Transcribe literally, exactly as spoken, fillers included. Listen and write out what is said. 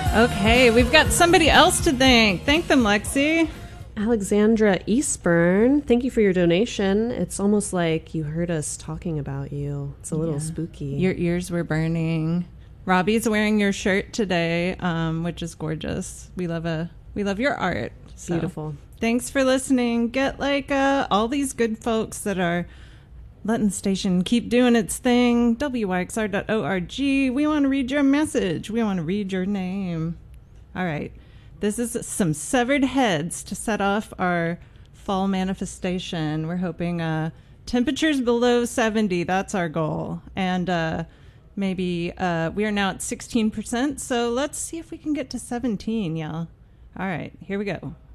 Okay, we've got somebody else to thank. Thank them, Lexi. Alexandra Eastburn, thank you for your donation. It's almost like you heard us talking about you. It's a little Yeah. spooky. Your ears were burning. Robbie's wearing your shirt today, um, which is gorgeous. We love a we love your art. So, beautiful. thanks for listening. Get like uh, all these good folks that are letting the station keep doing its thing. W Y X R dot org. We want to read your message. We want to read your name. All right. This is some severed heads to set off our fall manifestation. We're hoping uh, temperatures below seventy. That's our goal. And uh, maybe uh, we are now at sixteen percent. So let's see if we can get to seventeen, y'all. All right. Here we go.